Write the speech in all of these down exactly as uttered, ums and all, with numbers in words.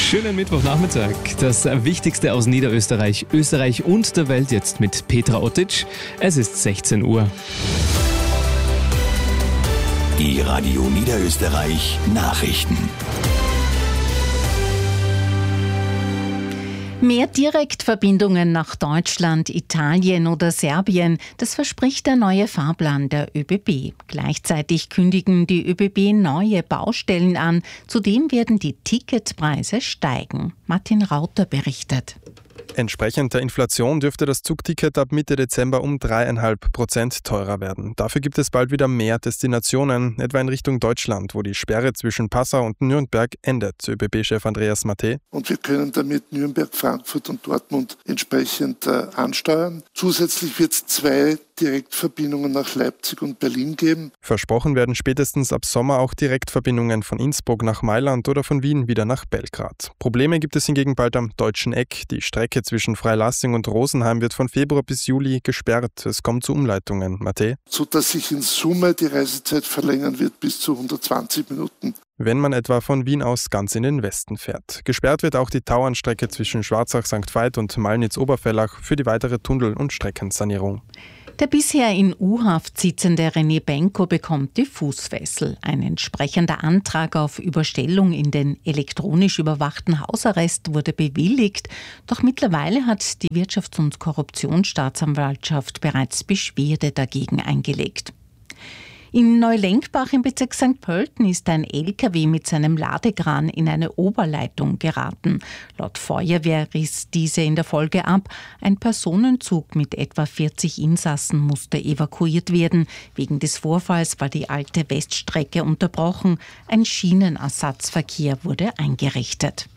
Schönen Mittwochnachmittag. Das Wichtigste aus Niederösterreich, Österreich und der Welt jetzt mit Petra Ottic. Es ist sechzehn Uhr. Die Radio Niederösterreich Nachrichten. Mehr Direktverbindungen nach Deutschland, Italien oder Serbien, das verspricht der neue Fahrplan der ÖBB. Gleichzeitig kündigen die ÖBB neue Baustellen an. Zudem werden die Ticketpreise steigen. Martin Rauter berichtet. Entsprechend der Inflation dürfte das Zugticket ab Mitte Dezember um dreieinhalb Prozent teurer werden. Dafür gibt es bald wieder mehr Destinationen, etwa in Richtung Deutschland, wo die Sperre zwischen Passau und Nürnberg endet, ÖBB-Chef Andreas Matte. Und wir können damit Nürnberg, Frankfurt und Dortmund entsprechend äh, ansteuern. Zusätzlich wird es zwei Direktverbindungen nach Leipzig und Berlin geben. Versprochen werden spätestens ab Sommer auch Direktverbindungen von Innsbruck nach Mailand oder von Wien wieder nach Belgrad. Probleme gibt es hingegen bald am Deutschen Eck. Die Strecke zwischen Freilassing und Rosenheim wird von Februar bis Juli gesperrt. Es kommt zu Umleitungen. Matte? So dass sich in Summe die Reisezeit verlängern wird bis zu hundertzwanzig Minuten. Wenn man etwa von Wien aus ganz in den Westen fährt. Gesperrt wird auch die Tauernstrecke zwischen Schwarzach-Sankt Veit und Malnitz-Oberfellach für die weitere Tunnel- und Streckensanierung. Der bisher in U-Haft sitzende René Benko bekommt die Fußfessel. Ein entsprechender Antrag auf Überstellung in den elektronisch überwachten Hausarrest wurde bewilligt. Doch mittlerweile hat die Wirtschafts- und Korruptionsstaatsanwaltschaft bereits Beschwerde dagegen eingelegt. In Neulenkbach im Bezirk Sankt Pölten ist ein L K W mit seinem Ladekran in eine Oberleitung geraten. Laut Feuerwehr riss diese in der Folge ab. Ein Personenzug mit etwa vierzig Insassen musste evakuiert werden. Wegen des Vorfalls war die alte Weststrecke unterbrochen. Ein Schienenersatzverkehr wurde eingerichtet.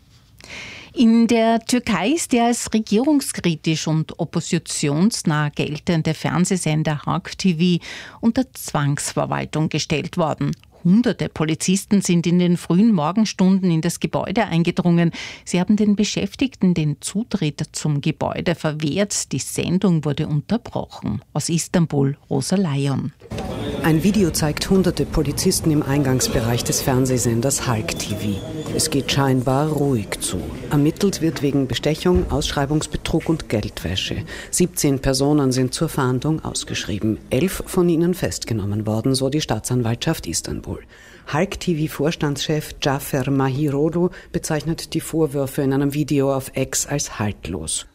In der Türkei ist der als regierungskritisch und oppositionsnah geltende Fernsehsender Halk T V unter Zwangsverwaltung gestellt worden. Hunderte Polizisten sind in den frühen Morgenstunden in das Gebäude eingedrungen. Sie haben den Beschäftigten den Zutritt zum Gebäude verwehrt. Die Sendung wurde unterbrochen. Aus Istanbul, Rosa Layon. Ein Video zeigt hunderte Polizisten im Eingangsbereich des Fernsehsenders Halk T V. Es geht scheinbar ruhig zu. Ermittelt wird wegen Bestechung, Ausschreibungsbetrug und Geldwäsche. siebzehn Personen sind zur Fahndung ausgeschrieben. Elf von ihnen festgenommen worden, so die Staatsanwaltschaft Istanbul. Halk T V-Vorstandschef Cafer Mahirolu bezeichnet die Vorwürfe in einem Video auf X als haltlos.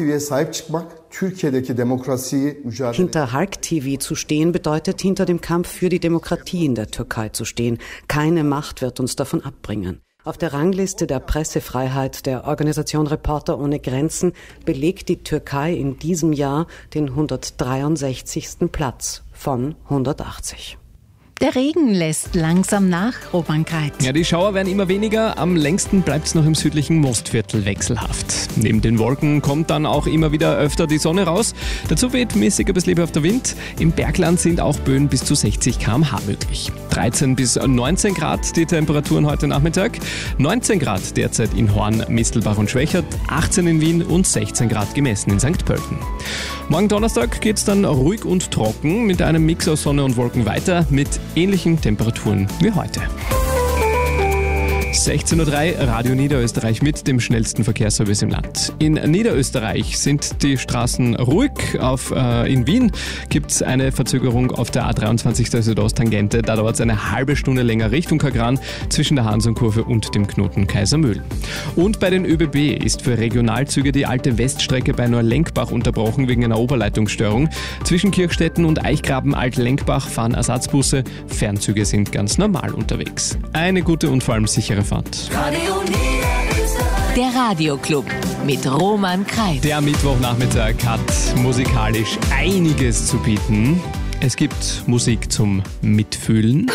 Hinter Halk T V zu stehen bedeutet, hinter dem Kampf für die Demokratie in der Türkei zu stehen. Keine Macht wird uns davon abbringen. Auf der Rangliste der Pressefreiheit der Organisation Reporter ohne Grenzen belegt die Türkei in diesem Jahr den hundertdreiundsechzigsten Platz von hundertachtzig. Der Regen lässt langsam nach, Roman Kreit. Ja, die Schauer werden immer weniger. Am längsten bleibt es noch im südlichen Mostviertel wechselhaft. Neben den Wolken kommt dann auch immer wieder öfter die Sonne raus. Dazu weht mäßiger bis lebhafter Wind. Im Bergland sind auch Böen bis zu sechzig Kilometer pro Stunde möglich. dreizehn bis neunzehn Grad die Temperaturen heute Nachmittag. neunzehn Grad derzeit in Horn, Mistelbach und Schwächert. achtzehn in Wien und sechzehn Grad gemessen in Sankt Pölten. Morgen Donnerstag geht es dann ruhig und trocken mit einem Mix aus Sonne und Wolken weiter mit ähnlichen Temperaturen wie heute. sechzehn Uhr drei, Radio Niederösterreich mit dem schnellsten Verkehrsservice im Land. In Niederösterreich sind die Straßen ruhig. Auf, äh, in Wien gibt es eine Verzögerung auf der A dreiundzwanzig der Südosttangente. Da dauert es eine halbe Stunde länger Richtung Kagran zwischen der Hansonkurve und dem Knoten Kaisermühlen. Und bei den ÖBB ist für Regionalzüge die alte Weststrecke bei Neulenkbach unterbrochen wegen einer Oberleitungsstörung. Zwischen Kirchstetten und Eichgraben Alt-Lenkbach fahren Ersatzbusse. Fernzüge sind ganz normal unterwegs. Eine gute und vor allem sichere Fahrt. Der Radioclub mit Roman Kreit. Der Mittwochnachmittag hat musikalisch einiges zu bieten. Es gibt Musik zum Mitfühlen.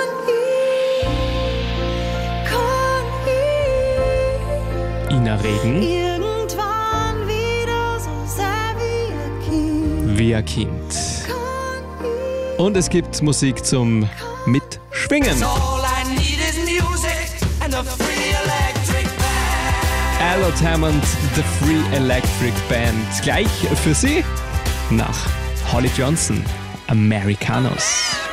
Ina Regen. Irgendwann wieder so sein wie ein Kind. Wie ein Kind. Und es gibt Musik zum Mitschwingen. Albert Hammond, The Free Electric Band. Gleich für Sie nach Holly Johnson, Americanos.